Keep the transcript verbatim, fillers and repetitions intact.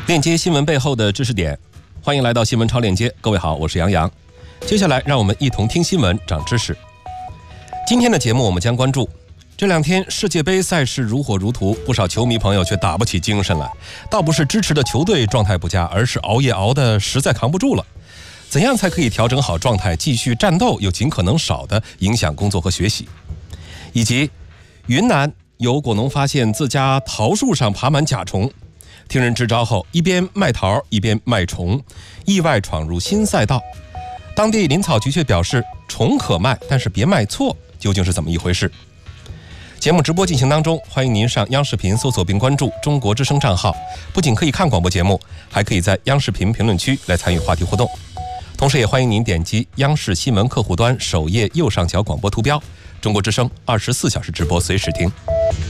链接新闻背后的知识点，欢迎来到新闻超链接。各位好，我是杨洋。接下来让我们一同听新闻，长知识。今天的节目我们将关注这两天世界杯赛事如火如荼，不少球迷朋友却打不起精神来。倒不是支持的球队状态不佳，而是熬夜熬得实在扛不住了。怎样才可以调整好状态，继续战斗又尽可能少的影响工作和学习？以及云南有果农发现自家桃树上爬满甲虫，听人支招后，一边卖桃一边卖虫，意外闯入新赛道。当地林草局却表示，虫可卖，但是别卖错，究竟是怎么一回事？节目直播进行当中，欢迎您上央视频搜索并关注中国之声账号，不仅可以看广播节目，还可以在央视频评论区来参与话题互动。同时也欢迎您点击央视新闻客户端首页右上角广播图标，中国之声二十四小时直播随时听。